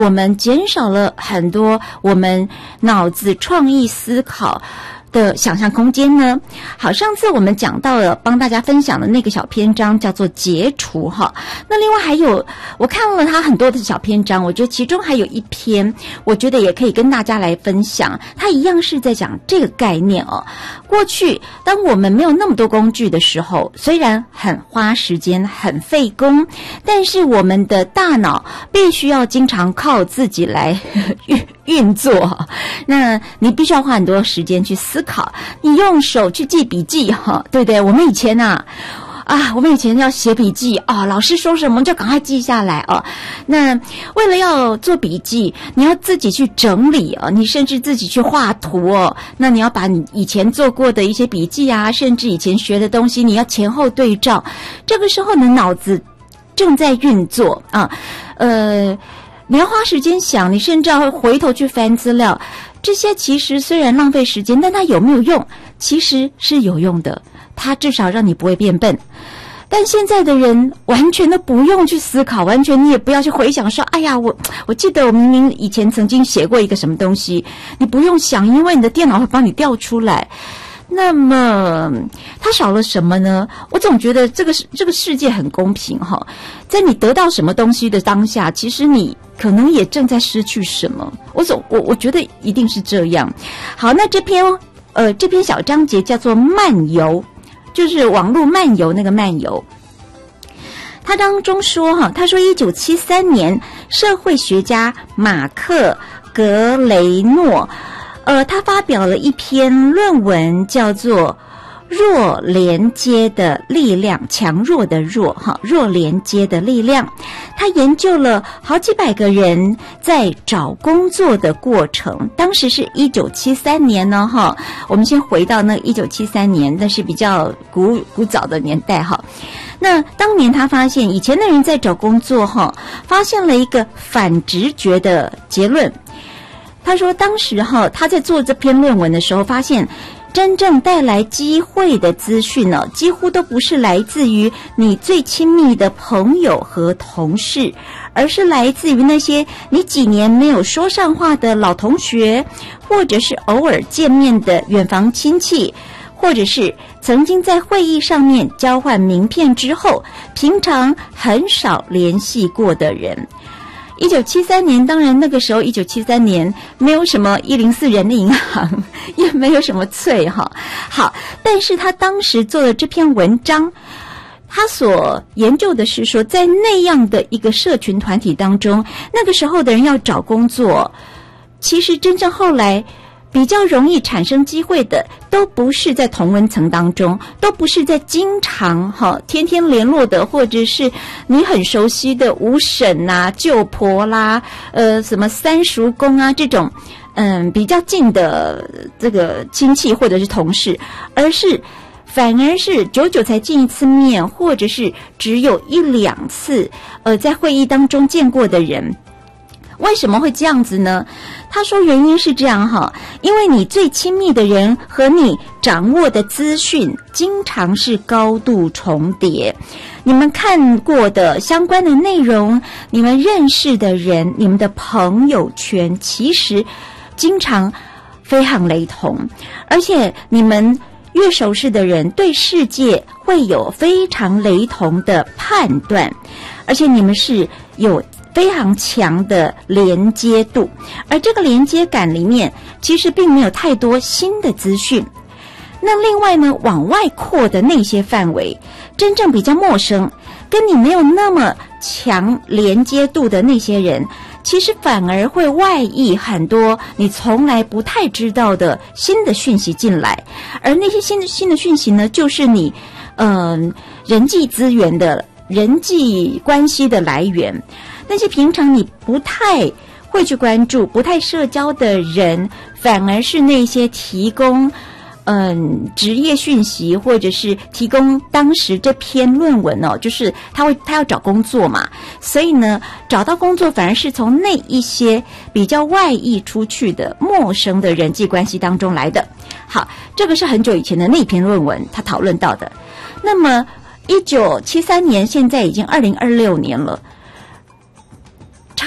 我们减少了很多我们脑子创意思考的想象空间呢？好，上次我们讲到了帮大家分享的那个小篇章叫做解除哈。那另外还有，我看了他很多的小篇章，我觉得其中还有一篇，我觉得也可以跟大家来分享。他一样是在讲这个概念哦。过去当我们没有那么多工具的时候，虽然很花时间、很费工，但是我们的大脑必须要经常靠自己来运作。那你必须要花很多时间去思考，你用手去记笔记哈，对不对？我们以前我们以前要写笔记啊，老师说什么就赶快记下来啊。那为了要做笔记，你要自己去整理啊，你甚至自己去画图哦。那你要把你以前做过的一些笔记啊，甚至以前学的东西，你要前后对照。这个时候你脑子正在运作啊，你要花时间想，你甚至要回头去翻资料。这些其实虽然浪费时间，但它有没有用？其实是有用的，它至少让你不会变笨。但现在的人完全都不用去思考，完全你也不要去回想说，哎呀，我记得我明明以前曾经写过一个什么东西，你不用想，因为你的电脑会帮你调出来。那么它少了什么呢？我总觉得这个世界很公平哈，在你得到什么东西的当下，其实你可能也正在失去什么。我觉得一定是这样。好，那这篇小章节叫做漫游，就是网络漫游那个漫游。他当中说他说1973年社会学家马克格雷诺他发表了一篇论文，叫做弱连接的力量，强弱的弱弱连接的力量。他研究了好几百个人在找工作的过程，当时是1973年呢我们先回到那1973年，那是比较古早的年代那当年他发现以前的人在找工作发现了一个反直觉的结论。他说当时他在做这篇论文的时候发现，真正带来机会的资讯呢，几乎都不是来自于你最亲密的朋友和同事，而是来自于那些你几年没有说上话的老同学，或者是偶尔见面的远房亲戚，或者是曾经在会议上面交换名片之后，平常很少联系过的人。1973年，当然那个时候1973年没有什么104人力银行，也没有什么脆好，但是他当时做的这篇文章，他所研究的是说，在那样的一个社群团体当中，那个时候的人要找工作，其实真正后来比较容易产生机会的，都不是在同温层当中，都不是在经常天天联络的，或者是你很熟悉的五婶啊、舅婆啦、什么三叔公啊这种比较近的这个亲戚或者是同事，反而是久久才见一次面，或者是只有1-2次在会议当中见过的人。为什么会这样子呢？他说原因是这样因为你最亲密的人和你掌握的资讯经常是高度重叠，你们看过的相关的内容，你们认识的人，你们的朋友圈其实经常非常雷同，而且你们越熟识的人对世界会有非常雷同的判断，而且你们是有非常强的连接度，而这个连接感里面其实并没有太多新的资讯。那另外呢，往外扩的那些范围，真正比较陌生，跟你没有那么强连接度的那些人，其实反而会外溢很多你从来不太知道的新的讯息进来，而那些新的讯息呢，就是你人际资源的人际关系的来源。那些平常你不太会去关注、不太社交的人，反而是那些提供职业讯息，或者是提供当时这篇论文就是他要找工作嘛，所以呢找到工作反而是从那一些比较外溢出去的陌生的人际关系当中来的。好，这个是很久以前的那篇论文他讨论到的。那么1973年，现在已经2026年了，差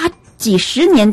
几十年